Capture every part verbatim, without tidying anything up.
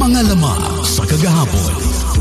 Mga lama sa kagahapon.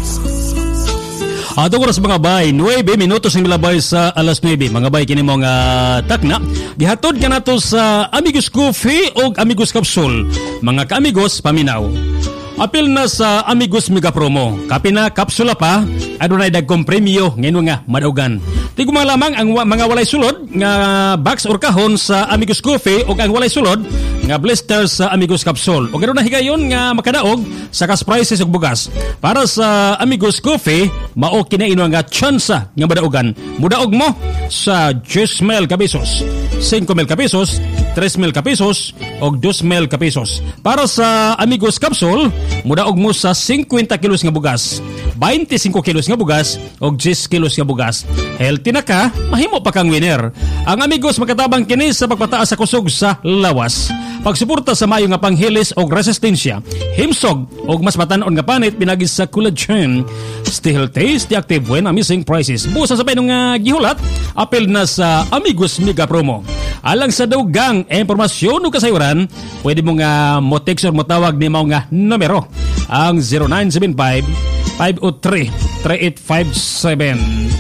Ato oras mga bay, nine minutos ng milabay sa alas nine. Mga bay, kini mo nga takna. Gihatod ka na to sa Amigos Coffee o Amigos Capsule. Mga ka-amigos, paminaw. Apil na sa Amigos Mega Promo. Kapi na kapsula pa, adunay dagkong premyo ngayon nga madaugan. Tiguma lamang ang wa- mga walay sulod nga box or kahon sa Amigos Coffee o ang walay sulod nga blister sa Amigos Capsule. O ganoon na higayon nga makadaog sa cash prices ug bugas. Para sa Amigos Coffee, mao kinaino nga tsansa nga madaugan. Mudaog mo sa ten mil ka pesos, five mil ka pesos, three mil ka pesos o two mil ka pesos. Para sa Amigos Capsule, mudaog mo sa fifty kilos nga bugas, twenty-five kilos nga bugas o ten kilos nga bugas. Healthy na ka, mahimo pa kang winner. Ang Amigos makatabang kini sa pagpataas sa kusog sa lawas, pagsuporta sa mayo nga panghilis o resistensya, himsog o mas matanon nga panit pinagi sa collagen. Still taste the active when amazing prices. Busa sa painong nga gihulat, apel na sa Amigos Mega Promo. Alang sa dugang e impormasyon o kasayuran, pwede mo nga mo text or mo tawag ni mga nga numero ang zero nine seven five, five zero three, three eight five seven.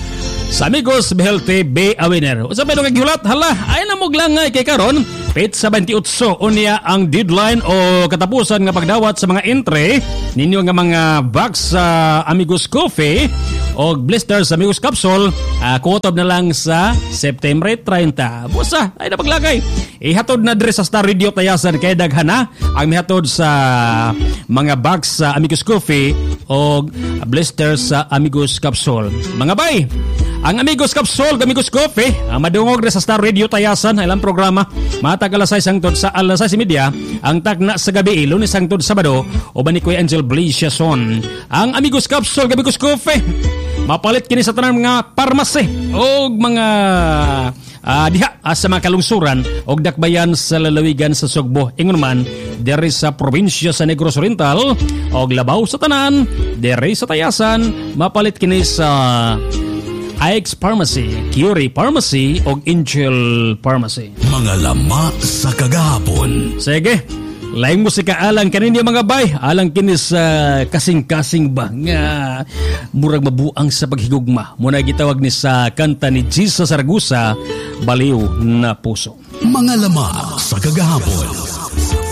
Sa Amigos Healthy Be a Winner. Sa painong nga gihulat, hala, ay namog lang nga kay karon. Pit twenty-eight unya ang deadline o katapusan nga pagdawat sa mga entry ninyo nga mga box sa Amigos Coffee o blister sa Amigos Capsule. Uh, kutob na lang sa September thirty. Busa, ay napaglagay. Ihatod na dre sa Star Radio Tayasan kay daghana ang mihatod sa mga box sa Amigos Coffee o blister sa Amigos Capsule. Mga bay, ang Amigos Capsule, Amigos Coffee, ang madungog na sa Star Radio Tayasan, ilang programa, matag alas sais hangtod sa alas sais media, ang takna sa gabi, Lunes hangtod Sabado, o ba ni Kuya Angel Blasiason. Ang Amigos Capsule, Amigos Coffee, mapalit kini sa tanang mga parmase o mga uh, diha uh, sa mga kalungsuran o dakbayan sa lalawigan sa Sugbo. Ingon man, dere sa probinsya sa Negros Oriental o labaw sa tanan, dere sa Tayasan, mapalit kini sa I X Pharmacy, Curie Pharmacy o Angel Pharmacy. Mga lama sa kagahapon. Sige, laing musika alang kanin mga bay, alang kini sa kasing-kasing ba nga murag mabuang sa paghigugma. Muna gitawag ni sa kanta ni Jesus Saragusa, Baliw na Puso. Mga lama sa kagahapon.